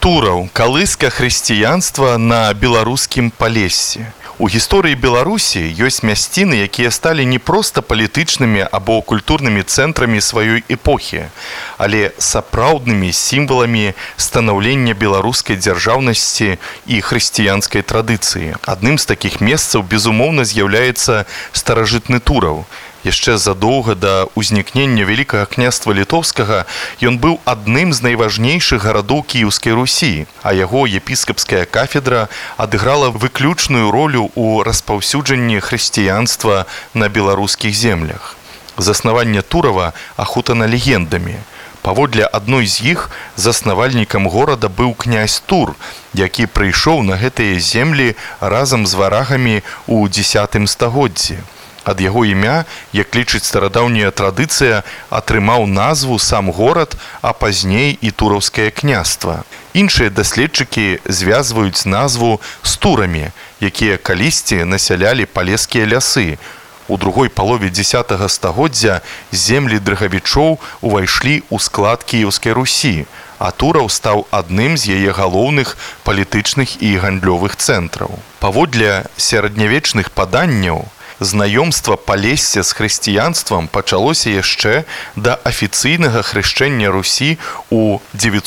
Тураў, калыска хрысціянства на беларускім Палессі. У гісторыі Беларусі ёсць мясціны, якія сталі не проста палітычнымі або культурнымі цэнтрамі сваёй эпохі, але сапраўднымі сімваламі станаўлення беларускай дзяржаўнасці і хрысціянскай традыцыі. Адным з такіх месцаў, безумоўна, з'яўляецца старажытны Тураў. Яшчэ задоўга да ўзнікнення Вялікага княства Літоўскага ён быў адным з найважнейшых гарадоў Кіеўскай Русі, а яго епіскапская кафедра адыграла выключную ролю ў распаўсюджанні хрысціянства на беларускіх землях. Заснаванне Турава ахутана легендамі. Паводле адной з іх заснавальнікам горада быў князь Тур, які прыйшоў на гэтыя землі разам з варагамі ў X стагоддзі. Ад яго імя, як лічыць старадаўняя традыцыя, атрымаў назву сам горад, а пазней і тураўскае княства. Іншыя даследчыкі звязваюць назву з турамі, якія калісьці насялялі палескія лясы. У другой палове X стагоддзя землі дрыгавічоў увайшлі ў склад Кіеўскай Русі, а Тураў стаў адным з яе галоўных палітычных і гандлёвых цэнтраў. Паводле сярэднявечных паданняў, знаёмства Палесся з хрысціянствам пачалося яшчэ да афіцыйнага хрышчэння Русі ў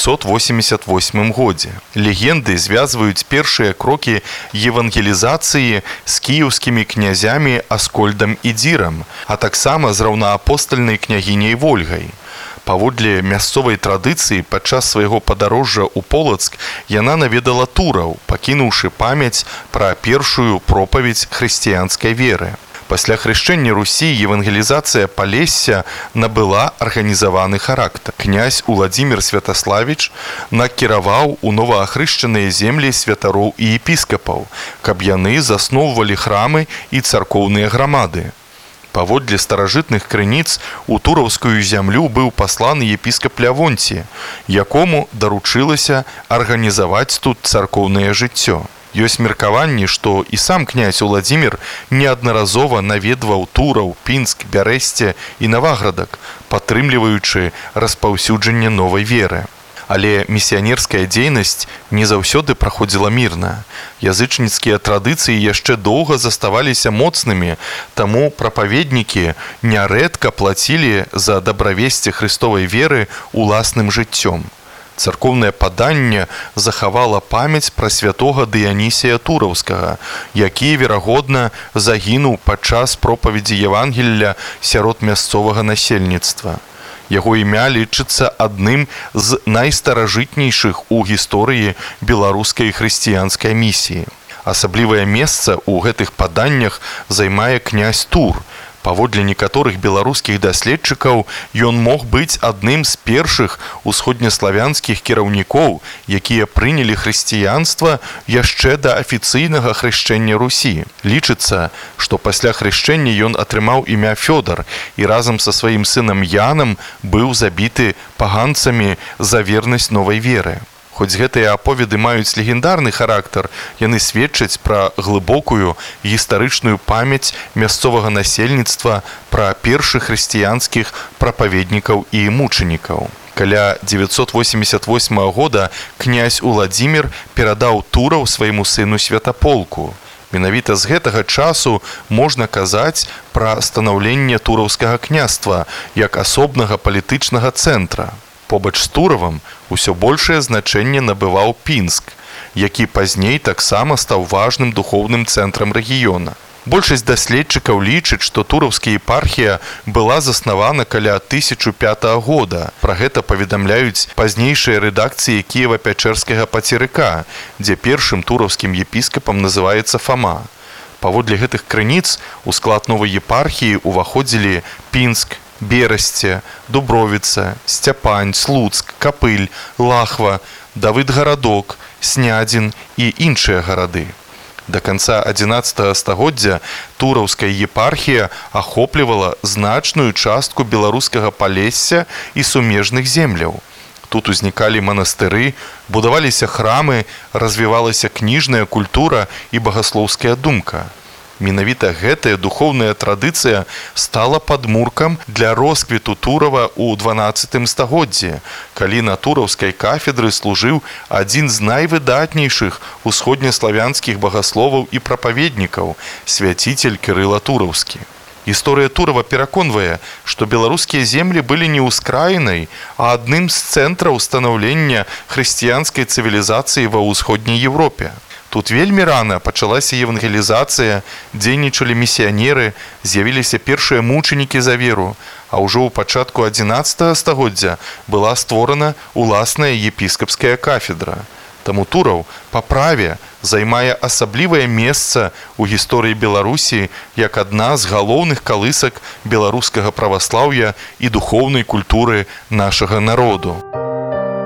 988 годзе. Легенды звязваюць першыя крокі евангелізацыі з кіеўскімі князямі Аскольдам і Дзірам, а таксама з раўнаапостальнай княгіняй Вольгай. Паводле мясцовай традыцыі, падчас свайго падарожжа ў Полацк яна наведала Тураў, пакінуўшы памяць пра першую пропаведзь хрысціянскай веры. Пасля хрышчэння Русі евангелізацыя Палесся набыла арганізаваны характар. Князь Уладзімір Святаславіч накіраваў у новаахрышчаныя землі святароў і епіскапаў, каб яны засноўвалі храмы і царкоўныя грамады. Паводле старажытных крыніц у тураўскую зямлю быў пасланы епіскап Лявонці, якому даручылася арганізаваць тут царкоўнае жыццё. Ёсць меркаванні, што і сам князь Уладзімір неаднаразова наведваў Тураў, Пінск, Бярэсце і Наваградак, падтрымліваючы распаўсюджанне новай веры. Але місіянерская дзейнасць не заўсёды праходзіла мірна. Язычніцкія традыцыі яшчэ доўга заставаліся моцнымі, таму прапаведнікі нярэдка плацілі за дабравесце хрыстовай веры уласным жыццём. Царкоўнае паданне захавала памяць пра святога Дыянісія Тураўскага, які, верагодна, загінуў падчас пропаведзі Евангелля сярод мясцовага насельніцтва. Яго імя лічыцца адным з найстаражытнейшых у гісторыі беларускай хрысціянскай місіі. Асаблівае месца ў гэтых паданнях займае князь Тур. Паводле некаторых беларускіх даследчыкаў, ён мог быць адным з першых усходнеславянскіх кіраўнікоў, якія прынялі хрысціянства яшчэ да афіцыйнага хрышчэння Русі. Лічыцца, што пасля хрышчэння ён атрымаў імя Фёдар і разам са сваім сынам Янам быў забіты паганцамі за вернасць новай веры. Хоць гэтыя аповеды маюць легендарны характар, яны сведчаць пра глыбокую гістарычную памяць мясцовага насельніцтва пра першых хрысціянскіх прапаведнікаў і мучанікаў. Каля 988 года князь Уладзімір перадаў Тураў свайму сыну Святаполку. Менавіта з гэтага часу можна казаць пра станаўленне тураўскага княства як асобнага палітычнага цэнтра. Побач з Туравам усё большае значэнне набываў Пінск, які пазней таксама стаў важным духоўным цэнтрам рэгіёна. Большасць даследчыкаў лічыць, што тураўская епархія была заснавана каля 1005 года. Пра гэта паведамляюць пазнейшыя рэдакцыі Кіева-Пячэрскага пацерыка, дзе першым тураўскім епіскапам называецца Фама. Паводле гэтых крыніц у склад новай епархіі ўваходзілі Пінск, Берасце, Дубровіца, Сцяпань, Слуцк, Капыль, Лахва, Давыдгарадок, Снядзін і іншыя гарады. Да канца XI стагоддзя тураўская епархія ахоплівала значную частку беларускага Палесся і сумежных земляў. Тут узнікалі манастыры, будаваліся храмы, развівалася кніжная культура і багаслоўская думка. Менавіта гэтая духоўная традыцыя стала падмуркам для росквіту Турава ў 12 стагоддзі, калі на тураўскай кафедры служыў адзін з найвыдатнейшых усходнеславянскіх багасловаў і прапаведнікаў, свяціцель Кірыла Тураўскі. Гісторыя Турава пераконвае, што беларускія землі былі не ўскраінай, а адным з цэнтраў станаўлення хрысціянскай цывілізацыі ва ўсходняй Европе. Тут вельмі рана пачалася евангелізацыя, дзейнічалі місіянеры, з'явіліся першыя мучанікі за веру, а ўжо ў пачатку 11 стагоддзя была створана уласная епіскапская кафедра. Таму Тураў па праве займае асаблівае месца ў гісторыі Беларусі як адна з галоўных калысак беларускага праваслаўя і духоўнай культуры нашага народу.